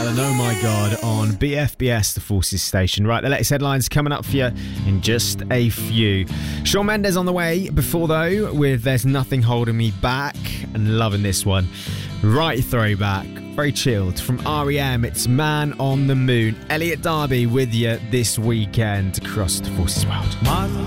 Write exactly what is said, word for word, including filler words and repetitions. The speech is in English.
Allen, oh my god, on B F B S, the Forces station. Right, the latest headlines coming up for you in just a few. Shawn Mendes on the way before, though, with There's Nothing Holding Me Back, and loving this one. Right throwback, very chilled. From R E M, it's Man on the Moon. Elliot Darby with you this weekend across the Forces world. Man